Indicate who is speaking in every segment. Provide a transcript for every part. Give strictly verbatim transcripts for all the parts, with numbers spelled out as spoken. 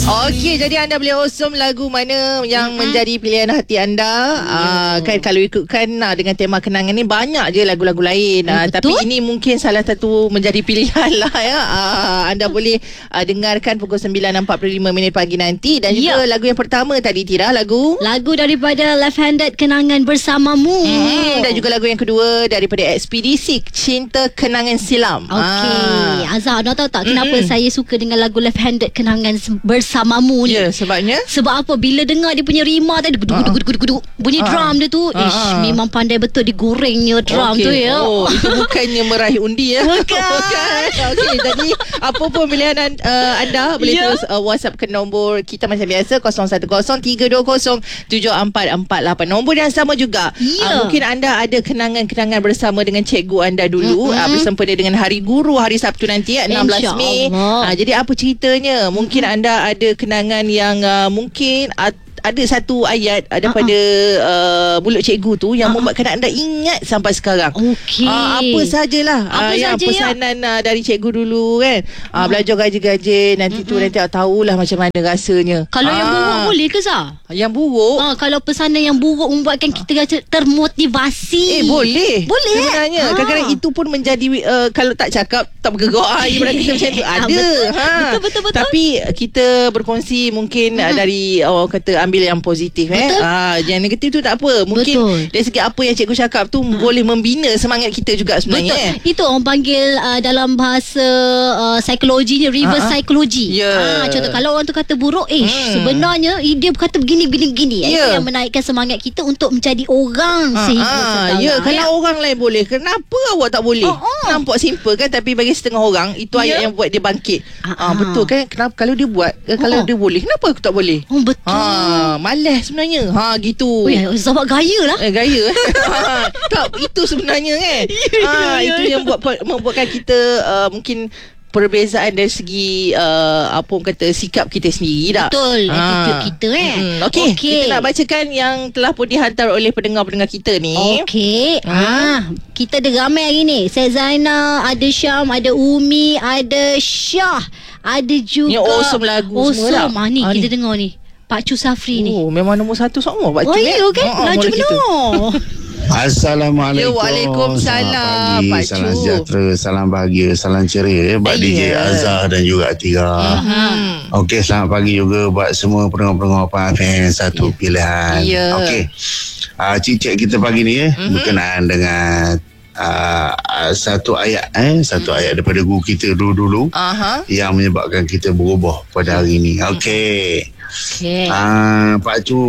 Speaker 1: Okey, jadi anda boleh usum lagu mana yang mm-hmm. menjadi pilihan hati anda. Yeah. Uh, kan kalau ikutkan uh, dengan tema kenangan ni banyak je lagu-lagu lain. Uh, tapi ini mungkin salah satu menjadi pilihan lah ya. Uh, anda boleh uh, dengarkan pukul sembilan empat puluh lima minit pagi nanti. Dan juga yeah. lagu yang pertama tadi Tira, lagu
Speaker 2: lagu daripada Left Handed, Kenangan Bersamamu.
Speaker 1: Hmm, dan juga lagu yang kedua daripada Ekspedisi, Cinta Kenangan Silam.
Speaker 2: Okey, ah. Azhar, anda tahu tak kenapa mm-hmm. saya suka dengan lagu Left Handed, Kenangan Bersamamu ni?
Speaker 1: Ya, yeah, sebabnya
Speaker 2: sebab apa? Bila dengar dia punya rima tadi guduk-guduk-guduk bunyi uh-huh. drum dia tu, uh-huh. ish, memang pandai betul digorengnya drum okay. tu ya.
Speaker 1: Oh, itu bukannya meraih undi ya. Bukan. Bukan. Okey, jadi apa pun pilihan uh, anda boleh yeah. terus uh, WhatsApp ke nombor kita macam biasa kosong satu kosong tiga dua kosong tujuh empat empat lapan. Nombor yang sama juga. Yeah. Uh, mungkin anda ada kenangan-kenangan bersama dengan cikgu anda dulu, mm-hmm. uh, bersempena dengan Hari Guru hari Sabtu nanti ya, enam belas Mei. Uh, jadi apa ceritanya? Mungkin mm-hmm. anda ada kenangan yang uh, mungkin uh, ada satu ayat daripada uh-uh. uh, mulut cikgu tu yang uh-uh. membuatkan anda ingat sampai sekarang.
Speaker 2: Okey. Uh,
Speaker 1: apa sajalah
Speaker 2: apa
Speaker 1: uh, yang
Speaker 2: saja
Speaker 1: pesanan
Speaker 2: ya?
Speaker 1: uh, dari cikgu dulu kan. Uh, uh. Belajar gaji-gaji nanti uh-uh. tu nanti tahulah macam mana rasanya.
Speaker 2: Kalau uh. yang buruk boleh ke Zah?
Speaker 1: Yang buruk?
Speaker 2: Uh, kalau pesanan yang buruk membuatkan kita rasa termotivasi.
Speaker 1: Eh boleh.
Speaker 2: Boleh.
Speaker 1: Sebenarnya uh. kadang-kadang itu pun menjadi uh, kalau tak cakap tak bergerak ah ibarat kita macam tu ada.
Speaker 2: Betul.
Speaker 1: Ha.
Speaker 2: Betul, betul betul.
Speaker 1: Tapi kita berkongsi mungkin uh-huh. dari orang kata ambil yang positif eh. Ah, yang negatif tu tak apa. Mungkin betul. Dari segi apa yang cikgu cakap tu ha. boleh membina semangat kita juga sebenarnya.
Speaker 2: Betul.
Speaker 1: Eh.
Speaker 2: Itu orang panggil uh, dalam bahasa uh, psikologi ni reverse ha. psychology.
Speaker 1: Yeah.
Speaker 2: Ah, contoh kalau orang tu kata buruk, eh hmm. sebenarnya eh, dia kata begini begini begini. Yeah. Itu yang menaikkan semangat kita untuk menjadi orang ha. sehingga ha. sekarang.
Speaker 1: Ya, kalau ya. orang lain boleh, kenapa awak tak boleh? Oh, oh. Nampak simple kan, tapi bagi setengah orang itu ayat yeah. yang buat dia bangkit. Ah, ah, betul kan? Kenapa kalau dia buat, kalau oh. dia boleh, kenapa aku tak boleh?
Speaker 2: Oh, betul.
Speaker 1: Ah, malas sebenarnya. Ha gitu.
Speaker 2: Oh, ya, sebab gaya lah.
Speaker 1: Eh, gaya. ha, tak itu sebenarnya kan. Ha itu yang buat membuatkan kita uh, mungkin perbezaan dari segi uh, apa orang kata sikap kita sendiri tak?
Speaker 2: Betul, ha. attitude kita eh. Hmm,
Speaker 1: Okey, okay. kita nak bacakan yang telah pun dihantar oleh pendengar-pendengar kita ni.
Speaker 2: Okey. Ha. Ah, kita ada ramai hari ni. Saya Zainal, ada Syam, ada Umi, ada Syah, ada juga
Speaker 1: ni awesome lagu
Speaker 2: awesome.
Speaker 1: semua dah.
Speaker 2: Ah, ni
Speaker 1: ah,
Speaker 2: kita
Speaker 1: ni.
Speaker 2: dengar ni. Pak Cu Safri ni.
Speaker 1: Oh, memang nombor satu semua Pak Cu.
Speaker 2: Oh, ya kan?
Speaker 1: Oh,
Speaker 2: laju benar.
Speaker 3: Assalamualaikum.
Speaker 1: Ya, Waalaikumsalam Pak Cu.
Speaker 3: Salam sejahtera, salam bahagia, salam ceria buat D J Azhar dan juga Atira. Uh-huh. Okey, selamat pagi juga buat semua pendengar-pendengar P M satu yeah. pilihan.
Speaker 1: Yeah.
Speaker 3: Okey. Uh, cicit kita pagi ni eh uh-huh. berkenaan dengan uh, uh, satu ayat eh satu uh-huh. ayat daripada guru kita dulu-dulu uh-huh. yang menyebabkan kita berubah pada hari ni. Okey. Okay. Uh, Pak Cu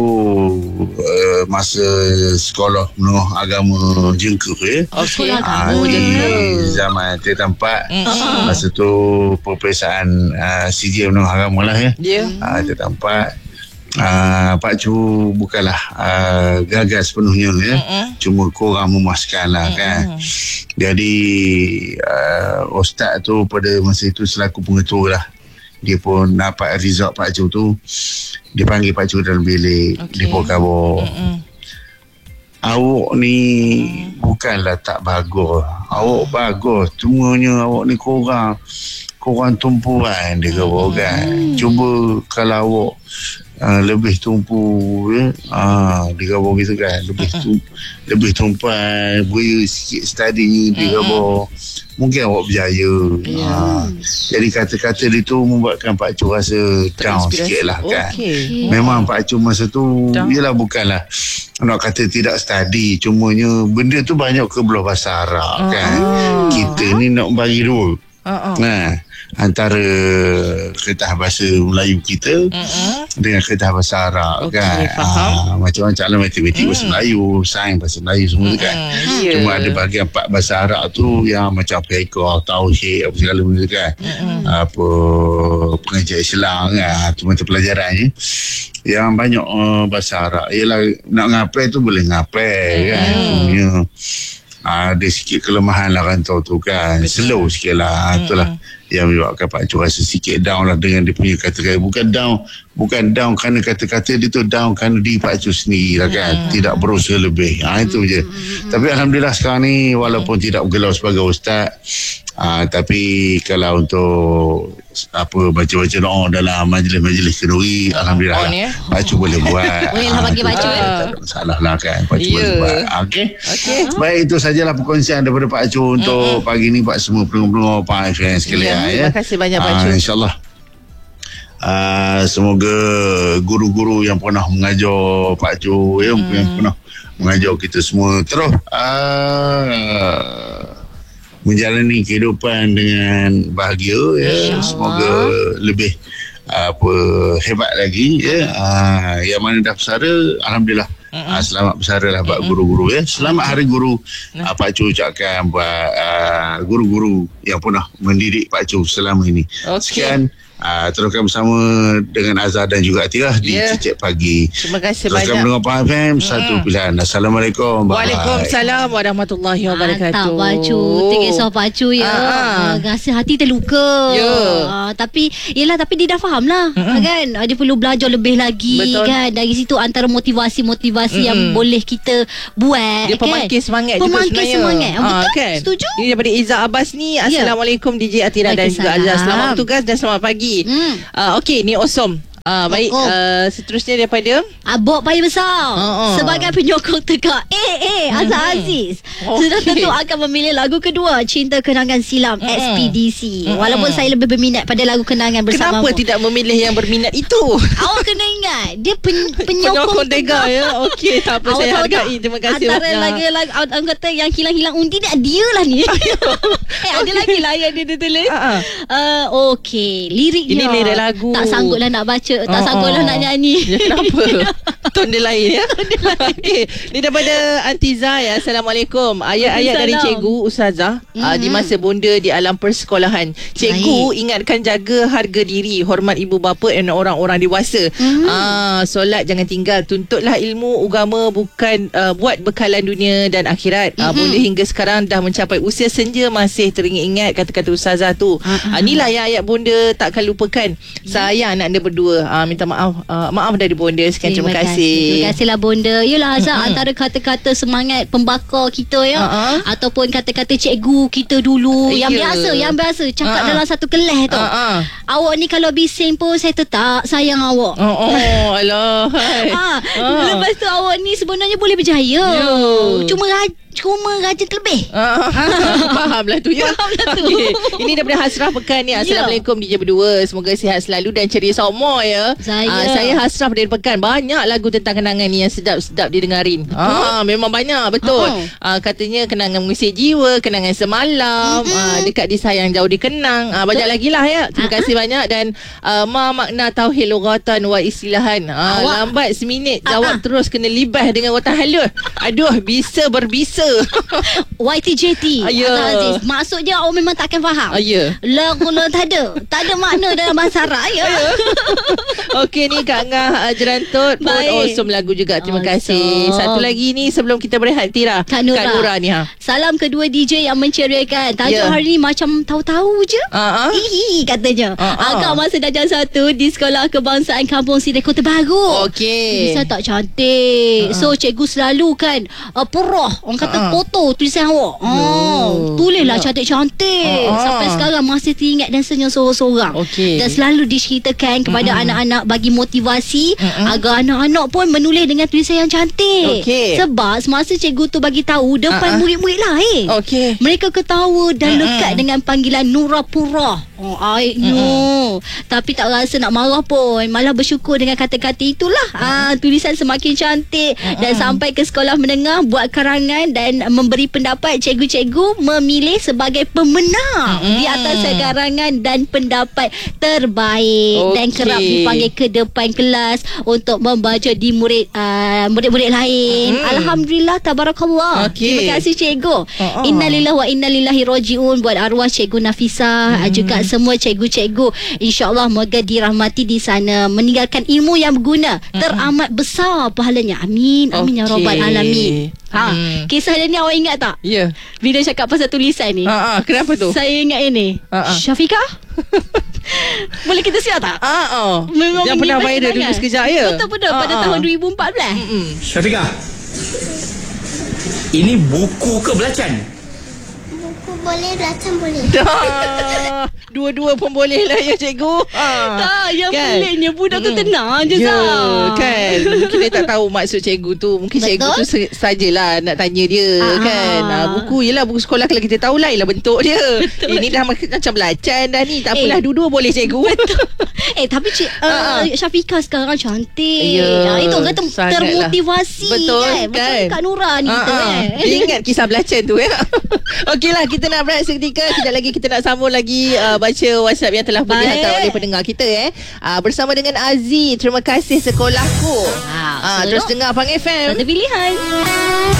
Speaker 3: uh, masa sekolah menengah agama Jengker ya.
Speaker 1: Okey.
Speaker 3: Uh, di zaman tertempat uh-huh. masa tu peperiksaan uh, C J menengah agama lah ya. Yeah. Uh, tertempat uh, Pak Cu bukanlah uh, gagal sepenuhnya ya. Uh-huh. Cuma korang memuaskan lah uh-huh. kan. Jadi uh, ustaz tu pada masa itu selaku pengetua lah. Dia pun dapat result Pak Cu tu. Dia panggil Pak Cu dalam bilik. Okay. Dia pun khabar. Mm-mm. Awak ni mm. bukanlah tak bagus. Awak bagus. Cumanya awak ni korang. Korang tumpuan dia khabar kan. Mm. Cuba kalau awak uh, lebih tumpu ya. Uh, dia khabar gitu kan. Lebih tumpu, lebih tumpuan. Beri sikit study dia khabar. Mungkin awak berjaya. Yeah. Ha. Jadi kata-kata dia tu membuatkan Pak Cu rasa down sikit lah kan. Okay. Memang Pak Cu masa tu down. Yelah bukanlah nak kata tidak study. Cumanya benda tu banyak ke belah bahasa Arab uh-huh. kan. Kita ni nak bagi dua. Uh-huh. Nah, antara ketah bahasa Melayu kita uh-huh. dengan ketah bahasa Arab okay, kan.
Speaker 1: Faham.
Speaker 3: Ha, macam orang calon matematik bahasa uh-huh. Melayu, sains bahasa Melayu semua uh-huh. kan. Yeah. Cuma ada bahagian part bahasa Arab tu yang macam fiqh, tauhid apa segala benda kan. Uh-huh. Apa pengajian Islam kan, tu mata pelajarannya. Yang banyak uh, bahasa Arab. Ialah nak ngapai tu boleh ngapai uh-huh. kan. Cuma ada sikit kelemahan lah rantau tu kan. Betul. Slow sikit lah. Mm-hmm. Itulah yang menyebabkan Pak Cu rasa sikit down lah dengan dia punya kata-kata. Bukan down, bukan down kerana kata-kata dia tu, down kerana diri Pak Cu sendiri lah kan. Hmm. Tidak berusaha lebih. Ha, itu je. Hmm. Tapi Alhamdulillah sekarang ni walaupun hmm. tidak bergelar sebagai ustaz, ha, tapi kalau untuk apa baca-baca doa dalam majlis-majlis kenduri, Alhamdulillah oh, lah, Pak Cu boleh buat.
Speaker 2: Boleh lah bagi Pak Cu.
Speaker 3: Tak ada masalah lah kan. Pak Cu
Speaker 1: yeah.
Speaker 3: boleh buat. Okey. Okay. Baik, itu sajalah perkongsian daripada Pak Cu untuk mm-hmm. pagi ni, Pak semua pendengar-pendengar Pak F M sekalian.
Speaker 1: Yeah,
Speaker 3: ya.
Speaker 1: Terima kasih banyak Pak Cu.
Speaker 3: Uh, InsyaAllah. Uh, semoga guru-guru yang pernah mengajar Pak Cu, ya, mm. yang pernah mengajar kita semua terus uh, menjalani kehidupan dengan bahagia, ya. Semoga lebih apa hebat lagi, ya. Uh, yang mana dah bersara, Alhamdulillah. Uh, selamat bersara lah buat guru-guru, ya. Selamat Hari Guru. Uh, Pak Cu ucapkan buat uh, guru-guru yang pernah mendidik Pak Cu selama ini. Okay. Sekian. Uh, teruskan bersama dengan Azhar dan juga Atirah di yeah. Cicit Pagi.
Speaker 1: Terima kasih
Speaker 3: teruskan
Speaker 1: banyak.
Speaker 3: Teruskan mendengar P F M, satu hmm. pilihan. Assalamualaikum.
Speaker 1: Waalaikumsalam warahmatullahi wabarakatuh.
Speaker 2: Mantap Pak Cu. Tak kisah Pak Cu, ya. Uh, rasa hati terluka. Yeah. Uh, tapi, yelah, tapi dia dah faham lah. Mm-hmm. Kan? Dia perlu belajar lebih lagi. Betul. Kan? Dari situ antara motivasi-motivasi mm-hmm. yang boleh kita buat.
Speaker 1: Dia pemanggil
Speaker 2: kan?
Speaker 1: semangat
Speaker 2: pemanggil
Speaker 1: juga sebenarnya.
Speaker 2: Semangat.
Speaker 1: Ha,
Speaker 2: betul?
Speaker 1: Kan?
Speaker 2: Setuju?
Speaker 1: Ini daripada Izzah Abbas ni. Assalamualaikum D J Atirah dan juga Azhar. Selamat bertugas dan selamat pagi. Hmm. Uh, Okey, ni awesome. Uh, baik, uh, seterusnya daripada
Speaker 2: Abok Paya Besar uh-uh. sebagai penyokong tegak Eh eh Azhar uh-huh. Aziz okay. sudah tentu akan memilih lagu kedua, Cinta Kenangan Silam, uh-huh. Ekspedisi. uh-huh. Walaupun saya lebih berminat pada lagu Kenangan Bersamamu.
Speaker 1: Kenapa tidak memilih yang berminat itu?
Speaker 2: Awak kena ingat dia pen, penyokong tegak,
Speaker 1: ya. Okey, tak apa, saya hargai. Terima kasih.
Speaker 2: Antara lagu-lagu orang kata yang hilang-hilang undi ni dia lah ni. Eh, ada lagi lah yang dia tulis. uh-huh. uh, Okey, liriknya
Speaker 1: ini lirik lagu.
Speaker 2: Tak sangguplah nak baca, tak oh, sangguplah oh. nak nyanyi.
Speaker 1: Ya, kenapa? Ton dia lain, ya. Okey, ni daripada Antiza, ya. Assalamualaikum. Ayat-ayat dari cikgu Ustazah mm-hmm. uh, di masa bonda di alam persekolahan. Cikgu Baik. ingatkan jaga harga diri, hormat ibu bapa dan orang-orang dewasa. Mm-hmm. uh, solat jangan tinggal, tuntutlah ilmu agama, bukan uh, buat bekalan dunia dan akhirat. mm-hmm. uh, Bonda hingga sekarang dah mencapai usia senja masih teringat kata-kata Ustazah tu. uh-huh. uh, Inilah yang ayat bonda takkan lupakan. Sayang anak anda berdua. uh, Minta maaf, uh, maaf dari bonda. Sekian, terima, terima kasih. Terima kasihlah bonda. Yelah Azhar, mm-hmm. antara kata-kata semangat pembakar kita, ya, uh-huh. ataupun kata-kata cikgu kita dulu, uh, yang yeah. biasa, yang biasa cakap uh-huh. dalam satu kelas tu. uh-huh. Awak ni kalau bising pun saya tetap sayang awak. Oh, oh alah.
Speaker 2: ha, uh. Lepas tu awak ni sebenarnya boleh berjaya. Yo. Cuma raj Cuma rajin terlebih. uh, Fahamlah tu, ya. Fahamlah tu. Okay. Ini daripada Hasraf Pekan ni. Assalamualaikum yeah. D J berdua. Semoga sihat selalu dan ceria semua, ya. Saya uh, Saya Hasraf dari Pekan. Banyak lagu tentang kenangan ni yang sedap-sedap didengarin. uh, Memang banyak, betul. uh-huh. uh, Katanya kenangan mengusik jiwa, kenangan semalam, uh-huh. uh, dekat disayang jauh dikenang. uh, Banyak lagi lah, ya. Terima uh-huh. kasih banyak. Dan uh, ma makna tauhid lugatan wa istilahan. uh, Lambat seminit jawab uh-huh. terus kena libah dengan watan halus. Aduh, bisa berbisa. Y T J T. Aziz, maksudnya awak memang takkan faham. Ya. Lagu no, tak ada. Tak ada makna dalam bahasa Arab, ya. Okey, ni Kak Ngah uh, Jerantut pun awesome lagu juga. Terima awesome. kasih. Satu lagi ni sebelum kita berehat, Tira, Kak Nura, Kak Nura ni, ha. Salam kedua D J yang menceriakan. Tajuk yeah. hari ni macam tahu-tahu je. uh-huh. Hihi katanya. uh-huh. Akak masa darjah satu di Sekolah Kebangsaan Kampung Sireh Kota Baru. Okey. Bisa tak cantik. uh-huh. So cikgu selalu kan uh, purah orang kata uh-huh. foto tulisan awak. Oh, tulislah yeah. cantik-cantik. uh-huh. Sampai sekarang masih teringat dan senyum sorang-sorang. Okay. Dan selalu diceritakan kepada uh-huh. anak-anak bagi motivasi uh-huh. agar anak-anak pun menulis dengan tulisan yang cantik. Okay. Sebab semasa cikgu tu bagi tahu depan uh-huh. murid-murid lain, okay. mereka ketawa dan uh-huh. lekat dengan panggilan Nura Purah. Oh, aibnya. Uh-huh. Tapi tak rasa nak marah pun. Malah bersyukur dengan kata-kata itulah. Uh-huh. Ah, tulisan semakin cantik. Uh-huh. Dan sampai ke sekolah menengah buat karangan dan memberi pendapat, cikgu-cikgu memilih sebagai pemenang mm. di atas karangan dan pendapat terbaik. Okay. Dan kerap dipanggil ke depan kelas untuk membaca di murid uh, murid-murid lain. Mm. Alhamdulillah, tabarakallah. Okay. Terima kasih cikgu. Uh-uh. Innalillahi wa innalillahi rajiun buat arwah cikgu Nafisah. Mm. Juga semua cikgu-cikgu. InsyaAllah moga dirahmati di sana, meninggalkan ilmu yang berguna, mm-hmm. teramat besar pahalanya. Amin. Amin okay. ya rabbal alamin. Ha, hmm. Kisah dia ni awak ingat tak?
Speaker 1: Ya. Yeah.
Speaker 2: Bila cakap pasal tulisan ni.
Speaker 1: Ha, ha, kenapa tu?
Speaker 2: Saya ingat ini.
Speaker 1: Ha, ha.
Speaker 2: Syafiqah? Boleh kita siap tak?
Speaker 1: Ha, ha. Yang pernah viral dulu sekejap ya.
Speaker 2: Betul-betul
Speaker 1: ha,
Speaker 2: pada
Speaker 1: ha.
Speaker 2: tahun dua ribu empat belas.
Speaker 1: Mm-mm.
Speaker 4: Syafiqah, ini buku ke belacan?
Speaker 5: Buku boleh, belacan boleh.
Speaker 1: Dah. Dua-dua pun boleh lah ya cikgu. Ha.
Speaker 2: Tak, yang
Speaker 1: kan?
Speaker 2: peliknya budak tu
Speaker 1: Mm.
Speaker 2: tenang je
Speaker 1: Ya,
Speaker 2: Zah.
Speaker 1: kan. Mungkin dia tak tahu maksud cikgu tu. Mungkin
Speaker 2: Betul?
Speaker 1: cikgu tu se- sajalah nak tanya dia
Speaker 2: Ah.
Speaker 1: kan. Ha, buku yelah, buku sekolah kalau kita tahu lain lah bentuk dia. Ini dah macam belacan dah ni. Tak apalah,
Speaker 2: Eh.
Speaker 1: dua-dua boleh cikgu.
Speaker 2: Eh tapi cik uh, Syafiqah sekarang cantik.
Speaker 1: Ya,
Speaker 2: Ah, itu orang kata
Speaker 1: sangatlah.
Speaker 2: termotivasi.
Speaker 1: Betul,
Speaker 2: kan,
Speaker 1: kan?
Speaker 2: Macam Kak Nura ni
Speaker 1: Ah,
Speaker 2: kita
Speaker 1: ah.
Speaker 2: kan.
Speaker 1: Dia ingat kisah belacan tu ya. Okeylah, kita nak berehat seketika. Kejap lagi kita nak sambung lagi uh, baca WhatsApp yang telah pun
Speaker 2: Baik.
Speaker 1: dihantar oleh pendengar kita eh. Uh, bersama dengan Aziz. Terima kasih sekolahku.
Speaker 2: Wow,
Speaker 1: Ah, terus dengar Pang F M.
Speaker 2: Ada pilihan.